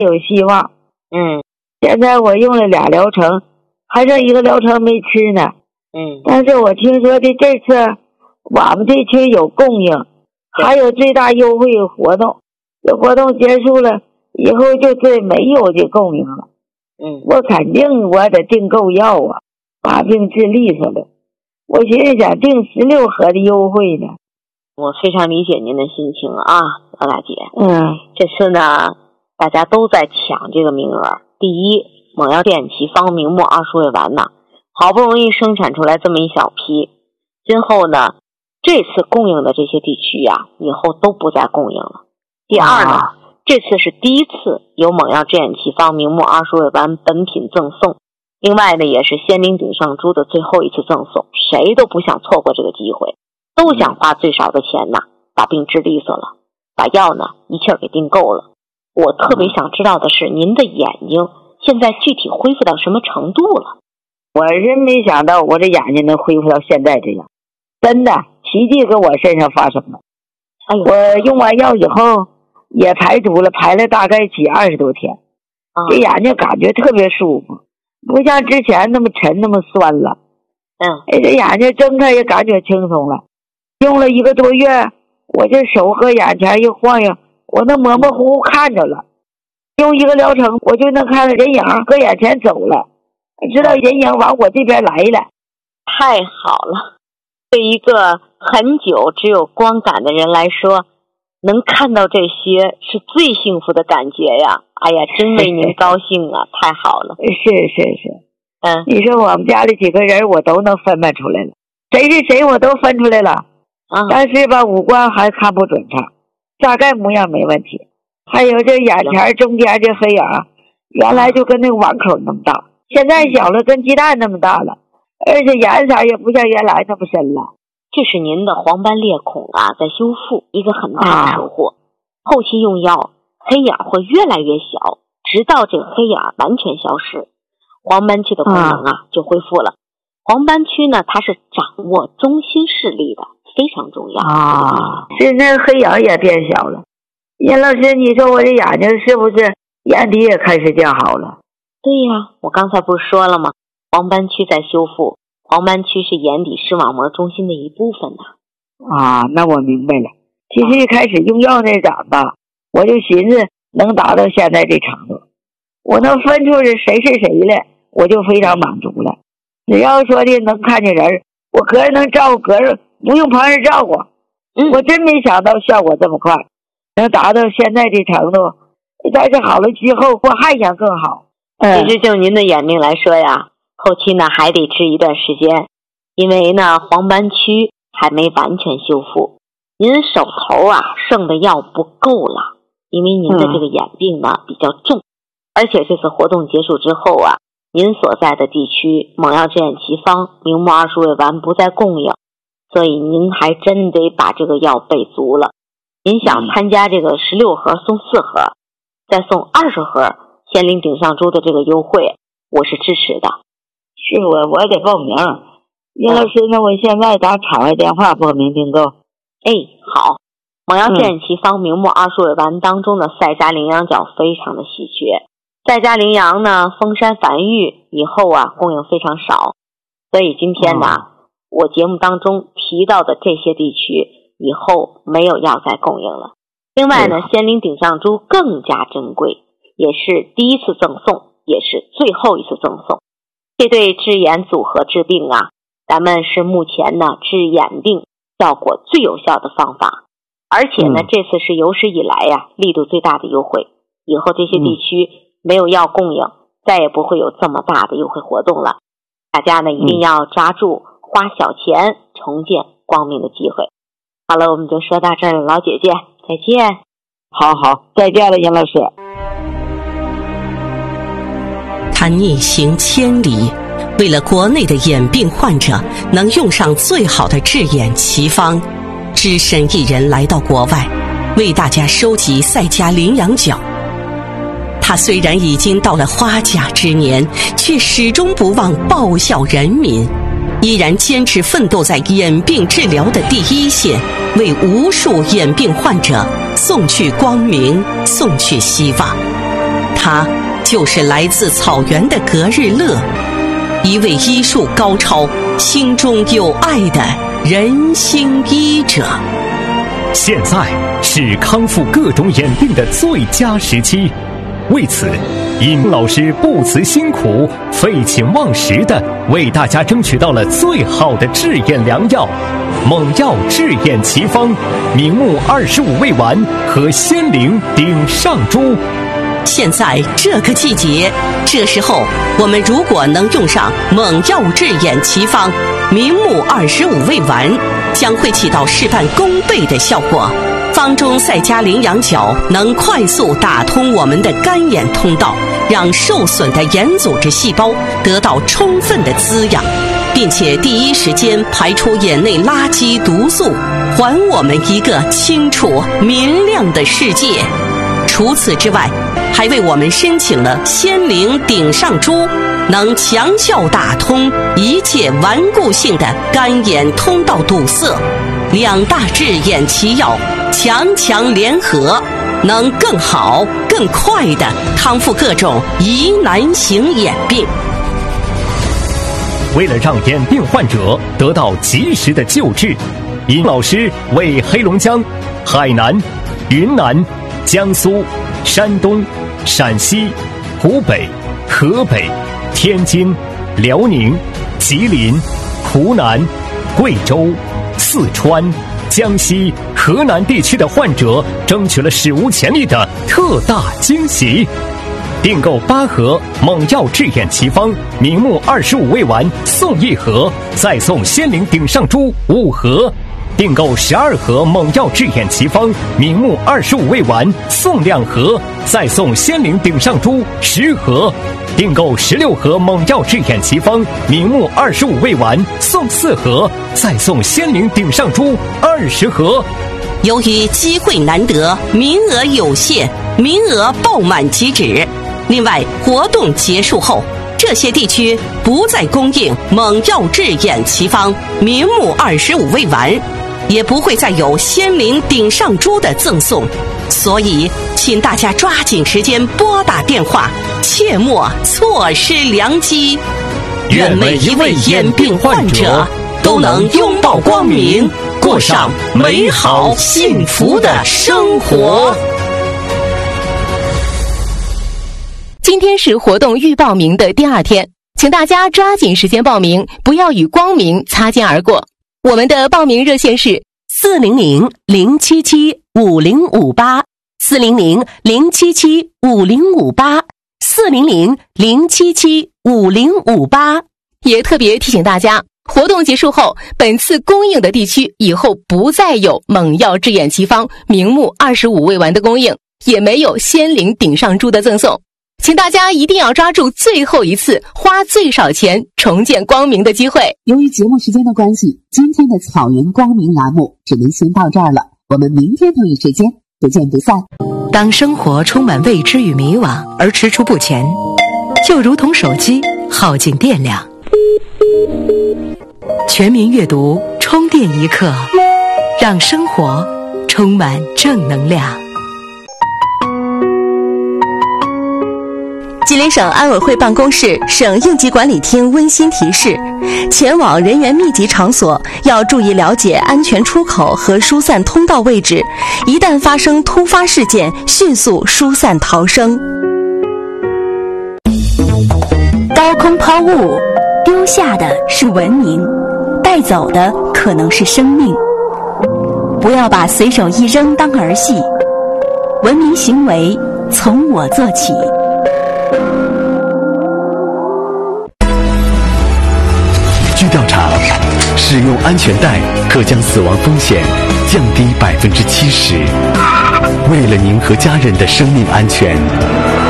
有希望。 现在我用了2疗程，还剩1个疗程没吃呢。但是我听说的这次我们地区有供应，还有最大优惠活动，这活动结束了以后就对没有的供应了。我肯定我得订够药啊，把病治利索了。我寻思想订16盒的优惠呢。 我非常理解您的心情啊，老大姐。这次呢，大家都在抢这个名额。第一，猛药电奇方明目2舒胃丸呢，好不容易生产出来这么一小批，今后呢，这次供应的这些地区呀，以后都不再供应了。第二呢，这次是第一次有猛药健奇方明目2舒胃丸本品赠送，另外呢，也是仙灵顶上珠的最后一次赠送，谁都不想错过这个机会，都想花最少的钱呢，把病治利索了，把药呢一气儿给订够了。我特别想知道的是，您的眼睛现在具体恢复到什么程度了？ 我真没想到我这眼睛能恢复到现在这样，真的奇迹搁我身上发生了。我用完药以后也排毒了，排了大概起20多天，这眼睛感觉特别舒服，不像之前那么沉那么酸了。这眼睛睁开也感觉轻松了。用了1个多月，我这手和眼前一晃悠，我能模模糊糊看着了。用1个疗程，我就能看到人影搁眼前走了，知道人影往我这边来了。 太好了，对一个很久只有光感的人来说，能看到这些是最幸福的感觉呀！哎呀，真为您高兴啊！太好了。 是。你说我们家里几个人我都能分辨出来了，谁是谁我都分出来了。但是吧，五官还看不准它，大概模样没问题。还有这眼前中间这黑影，原来就跟那个碗口那么大，现在小了，跟鸡蛋那么大了，而且颜色也不像原来那么深了。 这是您的黄斑裂孔啊在修复，一个很大的收获。后期用药，黑影会越来越小，直到这个黑影完全消失，黄斑区的功能就恢复了。黄斑区呢，它是掌握中心视力的，非常重要是那个黑影也变小了。严老师，你说我这眼睛是不是眼底也开始变好了？ 对呀，我刚才不是说了吗？黄斑区在修复，黄斑区是眼底视网膜中心的一部分呢。 那我明白了。其实一开始用药那阵吧，我就寻思能达到现在这程度，我能分出是谁是谁了，我就非常满足了。只要说的能看见人，我个人能照顾个人，不用旁人照顾。我真没想到效果这么快，能达到现在这程度。但是好了之后，我还想更好。 其实就您的眼病来说呀，后期呢还得治一段时间，因为呢黄斑区还没完全修复，您手头剩的药不够了，因为您的这个眼病呢比较重，而且这次活动结束之后您所在的地区猛药治眼奇方明目2舒胃丸不再供应，所以您还真得把这个药备足了。您想参加这个16盒送4盒，再送20盒仙灵顶上珠的这个优惠，我是支持的。 是我得报名。严老师，那我现在打场外电话报名订购。 好。猛药治眼奇方明目2舒胃丸当中的赛迦羚羊角非常的稀缺，赛迦羚羊呢封山繁育以后供应非常少，所以今天呢我节目当中提到的这些地区以后没有药再供应了。另外呢，仙灵顶上珠更加珍贵，也是第一次赠送，也是最后一次赠送。这对治眼组合治病咱们是目前呢治眼病效果最有效的方法，而且呢这次是有史以来力度最大的优惠，以后这些地区没有药供应，再也不会有这么大的优惠活动了。大家呢一定要抓住花小钱重建光明的机会。好了，我们就说到这儿了，老姐姐再见。 好，再见了，严老师。 他逆行千里，为了国内的眼病患者能用上最好的治眼奇方，只身一人来到国外，为大家收集赛迦羚羊角。他虽然已经到了花甲之年，却始终不忘报效人民，依然坚持奋斗在眼病治疗的第一线，为无数眼病患者送去光明，送去希望。 他就是来自草原的格日乐，一位医术高超、心中有爱的人形医者。 现在是康复各种眼病的最佳时期，为此，尹老师不辞辛苦、废寝忘食地为大家争取到了最好的治眼良药——猛药治眼奇方、明目25味丸和仙灵顶上珠。 现在这个季节，这时候我们如果能用上猛药治眼奇方、明目25味丸，将会起到事半功倍的效果。方中赛加羚羊角能快速打通我们的干眼通道，让受损的眼组织细胞得到充分的滋养，并且第一时间排出眼内垃圾毒素，还我们一个清楚明亮的世界。除此之外，还为我们申请了仙灵顶上珠，能强效打通一切顽固性的干眼通道堵塞。两大治眼奇药强联合，能更好更快地康复各种疑难型眼病。 为了让眼病患者得到及时的救治，尹老师为黑龙江、海南、云南、江苏、山东、陕西、湖北、河北、天津、辽宁、吉林、湖南、贵州、四川、江西、河南地区的患者争取了史无前例的特大惊喜。订购8盒猛药治眼奇方、明目25味丸送1盒，再送仙灵顶上珠5盒。订购12盒猛药治眼奇方、明目25味丸送2盒，再送仙灵顶上珠10盒。订购16盒猛药治眼奇方、明目25味丸送4盒，再送仙灵顶上珠20盒。 由于机会难得，名额有限，名额爆满即止。另外，活动结束后，这些地区不再供应猛药治眼奇方、明目25味丸，也不会再有仙灵顶上珠的赠送。所以，请大家抓紧时间拨打电话，切莫错失良机。愿每一位眼病患者都能拥抱光明，过上美好幸福的生活。 今天是活动预报名的第2天，请大家抓紧时间报名，不要与光明擦肩而过。我们的报名热线是400-077-5058 400-077-5058 400-077-5058。也特别提醒大家，活动结束后，本次供应的地区以后不再有猛药治眼奇方、明目25味丸的供应，也没有仙灵顶上珠的赠送。请大家一定要抓住最后一次花最少钱重见光明的机会。 由于节目时间的关系，今天的草原光明栏目只能先到这儿了，我们明天同一时间不见不散。 当生活充满未知与迷惘而踟蹰不前，就如同手机耗尽电量。全民阅读充电一刻，让生活充满正能量。 吉林省安委会办公室、省应急管理厅温馨提示：前往人员密集场所要注意了解安全出口和疏散通道位置，一旦发生突发事件，迅速疏散逃生。 高空抛物，丢下的是文明，带走的可能是生命。不要把随手一扔当儿戏，文明行为从我做起。 据调查，使用安全带可将死亡风险降低70%。为了您和家人的生命安全，